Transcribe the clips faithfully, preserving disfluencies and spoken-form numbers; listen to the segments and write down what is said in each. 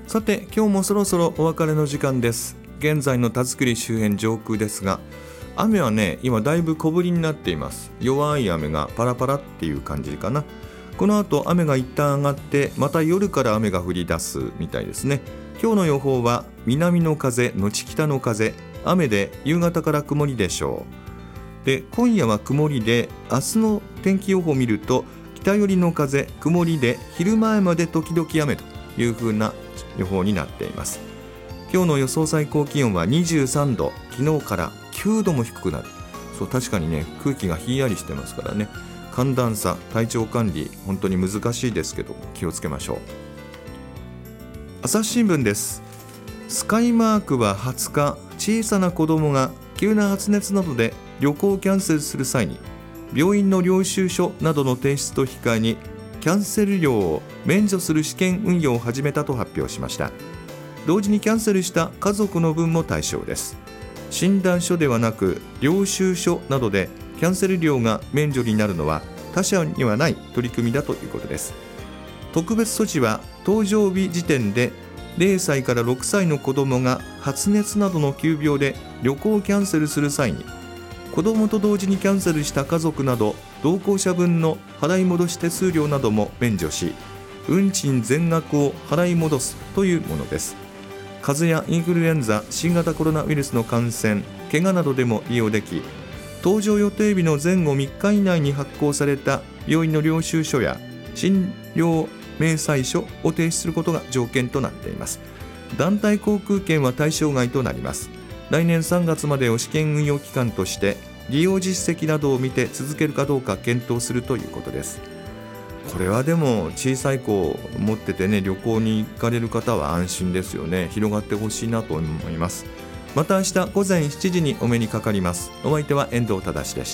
さて今日もそろそろお別れの時間です。現在の田作周辺上空ですが、雨はね今だいぶ小降りになっています。弱い雨がパラパラっていう感じかな。この後雨が一旦上がってまた夜から雨が降り出すみたいですね。今日の予報は南の風のち北の風、雨で夕方から曇りでしょう。で今夜は曇りで、明日の天気予報を見ると北寄りの風曇りで昼前まで時々雨という風な予報になっています。今日の予想最高気温はにじゅうさんど、昨日からきゅうども低くなる。そう確かにね空気がひんやりしてますからね、寒暖差体調管理本当に難しいですけど気をつけましょう。朝日新聞です。スカイマークははつか、小さな子供が急な発熱などで旅行をキャンセルする際に病院の領収書などの提出と引き換えにキャンセル料を免除する試験運用を始めたと発表しました。同時にキャンセルした家族の分も対象です。診断書ではなく領収書などでキャンセル料が免除になるのは他社にはない取り組みだということです。特別措置は搭乗日時点でれいさいからろくさいの子どもが発熱などの急病で旅行をキャンセルする際に、子どもと同時にキャンセルした家族など同行者分の払い戻し手数料なども免除し、運賃全額を払い戻すというものです。風邪やインフルエンザ、新型コロナウイルスの感染、怪我などでも利用でき、搭乗予定日の前後みっか以内に発行された病院の領収書や診療明細書を提出することが条件となっています。団体航空券は対象外となります。来年さんがつまでを試験運用期間として利用実績などを見て続けるかどうか検討するということです。これはでも小さい子を持っててね旅行に行かれる方は安心ですよね。広がってほしいなと思います。また明日ごぜんしちじにお目にかかります。お相手は遠藤忠でした。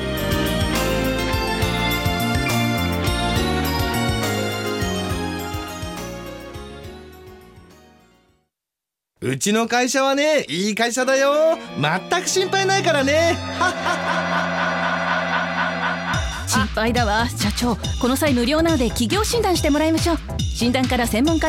うちの会社はねいい会社だよ。全く心配ないからね。 心配だわ社長。この際無料なので企業診断してもらいましょう。診断から専門家